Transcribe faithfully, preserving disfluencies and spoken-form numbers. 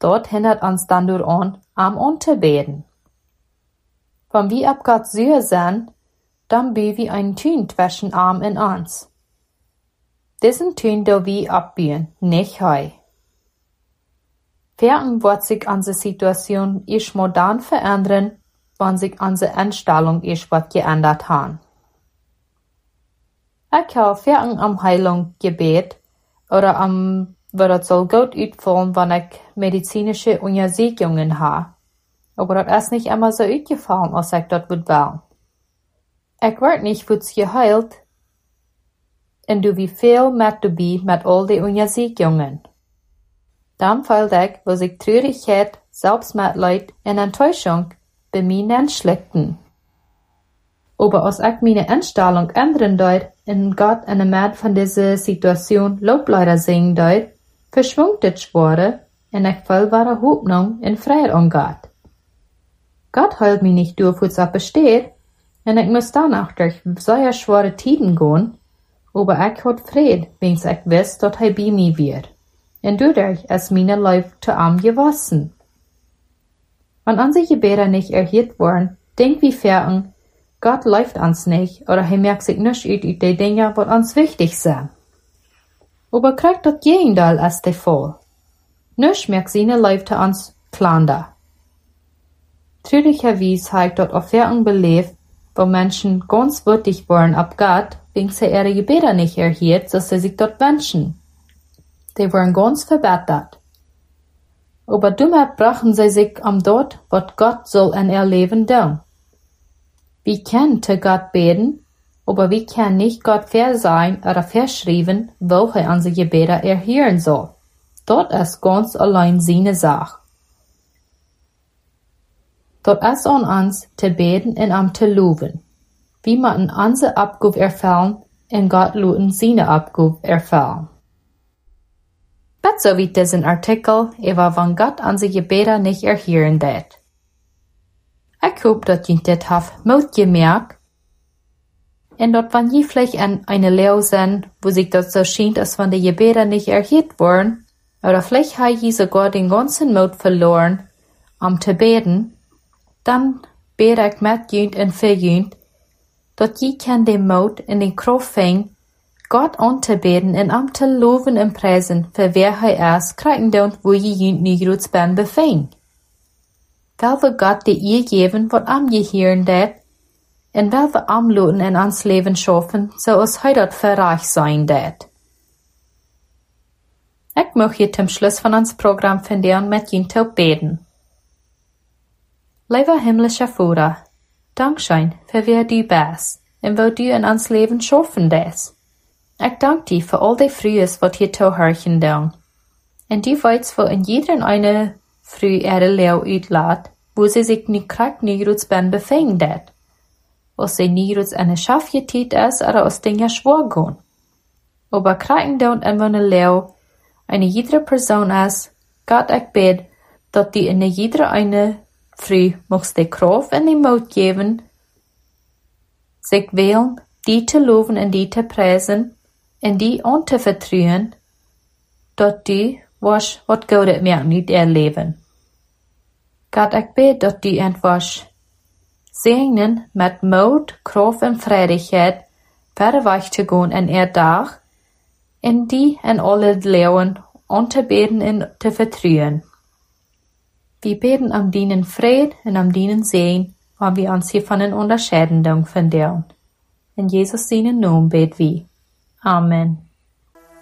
dort hindert uns dann durch an, am unterbeten. Wenn wir ab Gott süher sind, dann bin wie ein Tün zwischen Arm und uns. Diesen Tün do wir abbühen, nicht heu. Verten wird sich unsere Situation erst mal dann verändern, wenn sich unsere Einstellung erst was geändert hat. Ich habe verten am Heilung gebet oder am, wo das soll gut uitfallen, wenn ich medizinische Untersuchungen habe. Aber das ist nicht immer so uitgefallen, als ich das would wollen. Ich werd nicht wo's geheilt, und du wie viel mit du bi mit all die Untersuchungen. Dann fällt ich, wo sich Traurigkeit, Selbstmitleid und Enttäuschung bei mir entschleckten. Aber als ich meine Einstellung ändern deut und Gott in der Mitte von dieser Situation Lobleider singen deut, verschwindet das Schwere und ich voll wahre Hoffnung und Freiheit an Gott. Gott heilt mich nicht durch, wo's ab besteht, und ich muss danach durch solche schwere Tiden gehen, aber ich hat Fried, wenn's ich weiß, dass er bei mir wird. Und dadurch ist meine Leib zu arm gewachsen. Wenn unsere Gebete nicht erhört worden, denk wie verten, Gott läuft uns nicht, oder er merkt sich nicht ut ut die Dinge, was uns wichtig sind. Aber kriegt das Gegenteil als der Fall. Nicht merkt seine Leib zu uns klander. Trüglicherweise habe ich dort auf verten belebt, wo Menschen ganz würdig waren ab Gott, wegen sie ihre Gebete nicht erhielt, so sie sich dort wünschen. Die waren ganz verbessert. Aber damit brachen sie sich am dort, was Gott soll in ihr Leben tun. Wir können zu Gott beten, aber wir können nicht Gott versagen oder verschreiben, wo er unsere Gebete erhören soll. Dort ist ganz allein seine Sache. Dort ist an uns zu beten und am zu loben. Wir müssen unsere Abgabe erfüllen und Gott luden seine Abgabe erfüllen. Bet so wie diesen Artikel über wann Gott unsere Gebete nicht erhören wird. Ich hoffe, dass ihr das habt Mut gemerkt und dass wenn ihr vielleicht in eine Lehre sind, wo sich das so scheint, als wenn die Gebete nicht erhört wurden, oder vielleicht habt ihr sogar den ganzen Mut verloren, um zu beten, dann bete ich mit jünd und für jünd, dass ihr kann den Mut in den Kraft finden, Gott anzubeten und am zu loben und preisen, für wer er ist, kriegen und wo ihr jünd nicht ben befinden. Weil wir Gott die ihr geben, was am gehören det, und weil wir am Luten in uns Leben schaffen, so es heute verreich sein det. Ich möchte zum Schluss von uns Programm finden mit jünd beten. Lieber himmlischer Vater, Dankeschön für wer du bist und wo du in uns Leben schaffen des. Ich danke dir für all die Frühes, was hier zu hören tun. Und du weißt, wo in jeder eine Früh ihre Leo uitlaat, wo sie sich nicht kriegt, nicht ben befindet. Als sie nicht eine Schaffjetät ist, oder aus Dinge schwor gehen. Aber kriegen und in eine Leo, eine jede Person ist, Gott ich bete, dass die in jeder eine Früh mochst die Kraft und die Mut geben, sich wählen, die zu loben und die zu preisen, und die anzuvertrauen, dass die was, wat Gott mir nicht erleben. Gott, ich bete, dass die etwas segnen mit Mut, Kraft und Freudigkeit, verweich zu gehen in ihr Tag, in die in alle Leben anzubeten und zu vertrauen. Wir beten am dienen Fried und am dienen Segen, weil wir uns hiervon unterscheiden von dir. In Jesus seinen Namen beten wir. Amen.